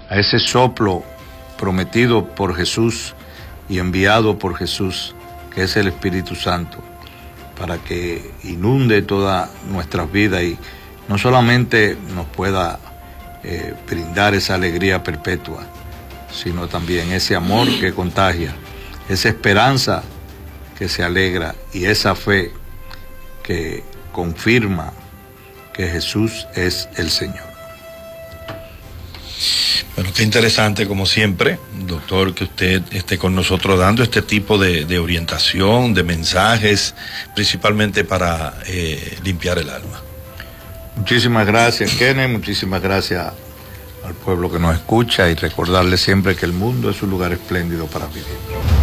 a ese soplo prometido por Jesús y enviado por Jesús, que es el Espíritu Santo, para que inunde todas nuestras vidas y no solamente nos pueda brindar esa alegría perpetua, sino también ese amor que contagia, esa esperanza que se alegra y esa fe que confirma que Jesús es el Señor. Bueno, qué interesante como siempre, doctor, que usted esté con nosotros dando este tipo de orientación, de mensajes, principalmente para limpiar el alma. Muchísimas gracias, Kenneth, muchísimas gracias al pueblo que nos escucha y recordarle siempre que el mundo es un lugar espléndido para vivir.